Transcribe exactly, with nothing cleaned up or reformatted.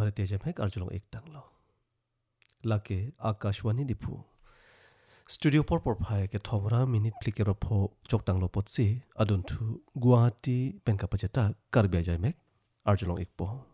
भारतीय जमेक अर्जुन एक टांगलो लाके आकाशवाणी दिपु स्टूडियो पर पर भाई के थोमरा मिनिट फ्लिके रफो चोक टांगलो पोतसी अदुनथु गुवाहाटी पेंका पचेता करबिया जमेक अर्जुन एक पो